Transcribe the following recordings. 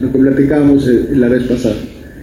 lo que platicábamos la vez pasada,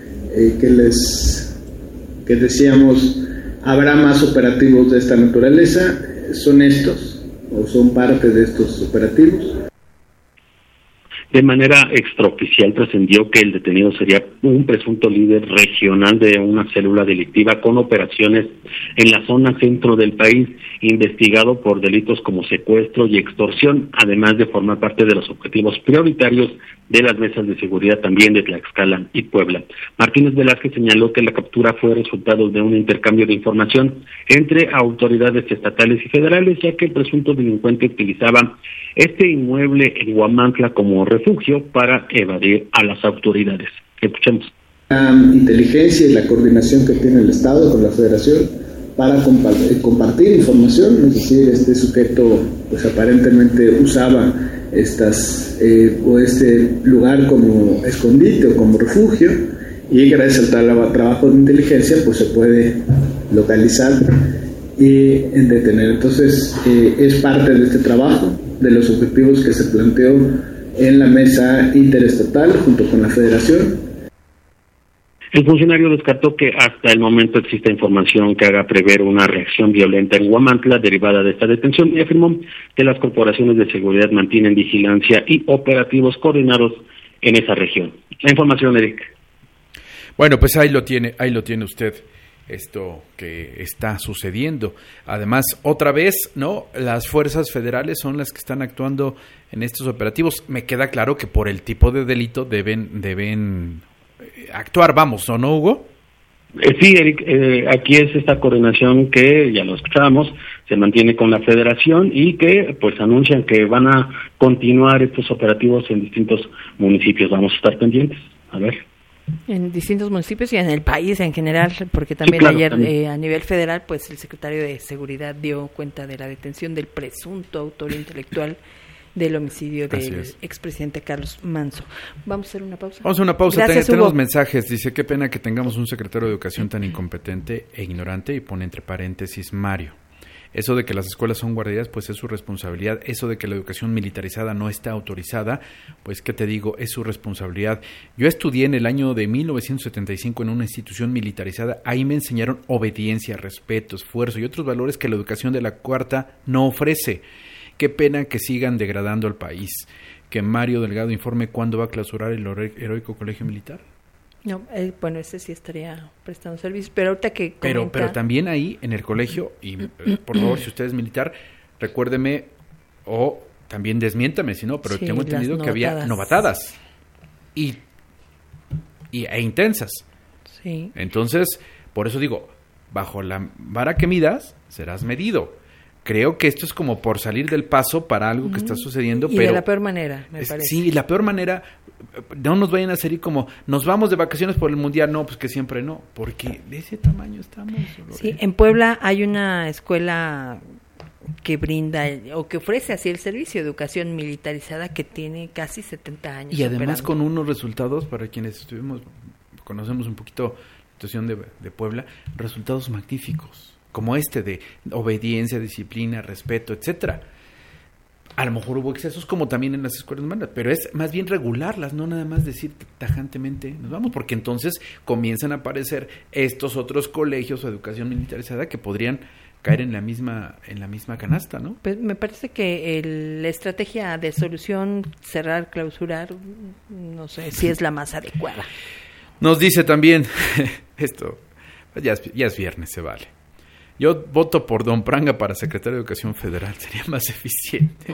que decíamos, habrá más operativos de esta naturaleza. ¿Son estos o son parte de estos operativos? De manera extraoficial trascendió que el detenido sería un presunto líder regional de una célula delictiva con operaciones en la zona centro del país, investigado por delitos como secuestro y extorsión, además de formar parte de los objetivos prioritarios de las mesas de seguridad también de Tlaxcala y Puebla. Martínez Velázquez señaló que la captura fue resultado de un intercambio de información entre autoridades estatales y federales, ya que el presunto delincuente utilizaba este inmueble en Huamantla como refugio para evadir a las autoridades. Escuchemos. La inteligencia y la coordinación que tiene el Estado con la Federación para compartir información, es decir, este sujeto pues aparentemente usaba este lugar como escondite o como refugio, y gracias al trabajo de inteligencia pues se puede localizar y detener. Entonces es parte de este trabajo, de los objetivos que se planteó en la mesa interestatal junto con la Federación. El funcionario descartó que hasta el momento exista información que haga prever una reacción violenta en Huamantla derivada de esta detención, y afirmó que las corporaciones de seguridad mantienen vigilancia y operativos coordinados en esa región. La información, Eric. Bueno, pues ahí lo tiene usted, esto que está sucediendo. Además, otra vez, ¿no? Las fuerzas federales son las que están actuando en estos operativos. Me queda claro que por el tipo de delito deben actuar, vamos, ¿o no, Hugo? Sí, Eric, aquí es esta coordinación que, ya lo escuchábamos, se mantiene con la Federación y que pues anuncian que van a continuar estos operativos en distintos municipios. Vamos a estar pendientes, a ver. En distintos municipios y en el país en general, porque también sí, claro, ayer también. A nivel federal, pues el secretario de Seguridad dio cuenta de la detención del presunto autor intelectual del homicidio del expresidente Carlos Manzo. Vamos a hacer una pausa. Vamos a una pausa. Gracias, tenemos Hugo. Mensajes. Dice, qué pena que tengamos un secretario de Educación tan incompetente e ignorante, y pone entre paréntesis Mario. Eso de que las escuelas son guarderías, pues es su responsabilidad. Eso de que la educación militarizada no está autorizada, pues qué te digo, es su responsabilidad. Yo estudié en el año de 1975 en una institución militarizada. Ahí me enseñaron obediencia, respeto, esfuerzo y otros valores que la educación de la cuarta no ofrece. Qué pena que sigan degradando al país. Que Mario Delgado informe cuándo va a clausurar el heroico colegio militar. No, bueno, ese sí estaría prestando servicios, pero ahorita que comenta... Pero también ahí en el colegio, y por favor, si usted es militar, recuérdeme, o también desmiéntame si no, pero sí, tengo entendido que había novatadas e intensas. Sí. Entonces, por eso digo, bajo la vara que midas, serás medido. Creo que esto es como por salir del paso para algo que está sucediendo. Y pero de la peor manera, me parece. Sí, la peor manera, no nos vayan a hacer como, nos vamos de vacaciones por el Mundial, no, pues que siempre no, porque de ese tamaño estamos. Sí, en Puebla hay una escuela que brinda o que ofrece así el servicio de educación militarizada que tiene casi 70 años. Y además operando. Con unos resultados, para quienes conocemos un poquito la situación de Puebla, resultados magníficos. Como de obediencia, disciplina, respeto, etcétera. A lo mejor hubo excesos como también en las escuelas humanas, pero es más bien regularlas, no nada más decir tajantemente nos vamos, porque entonces comienzan a aparecer estos otros colegios o educación militarizada que podrían caer en la misma canasta, ¿no? Pues me parece que la estrategia de solución, cerrar, clausurar, no sé si es la más adecuada. Nos dice también esto, ya es viernes, se vale. Yo voto por Don Pranga para secretario de Educación Federal. Sería más eficiente.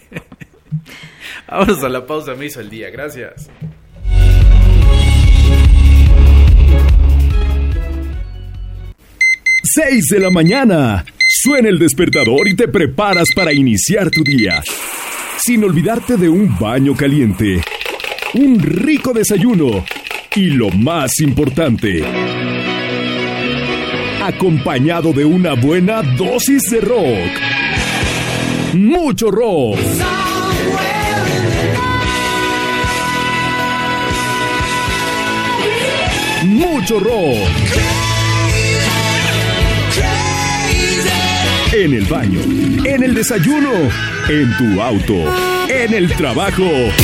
Vámonos a la pausa. Me hizo el día. Gracias. Seis de la mañana. Suena el despertador y te preparas para iniciar tu día. Sin olvidarte de un baño caliente, un rico desayuno y lo más importante, acompañado de una buena dosis de rock. Mucho rock. Mucho rock. En el baño, en el desayuno, en tu auto, en el trabajo.